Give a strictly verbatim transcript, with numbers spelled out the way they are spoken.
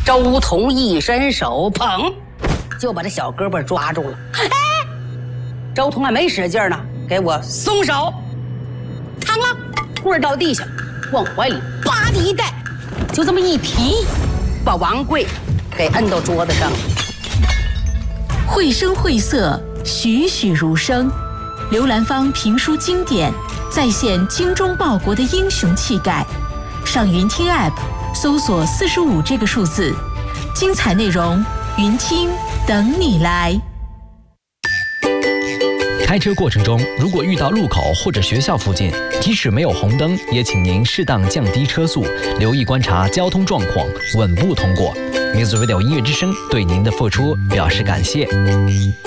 周彤一伸手，砰，就把这小胳膊抓住了。哎，周彤还没使劲呢，给我松手！嘡了，棍儿到地下，往怀里叭的一带，就这么一提，把王贵给摁到桌子上了。 绘声绘色，栩栩如生。刘兰芳评书经典，再现精忠报国的英雄气概。上云听 App 搜索四十五这个数字，精彩内容云听等你来。 开车过程中，如果遇到路口或者学校附近，即使没有红灯，也请您适当降低车速，留意观察交通状况，稳步通过。Music Radio 音乐之声对您的付出表示感谢。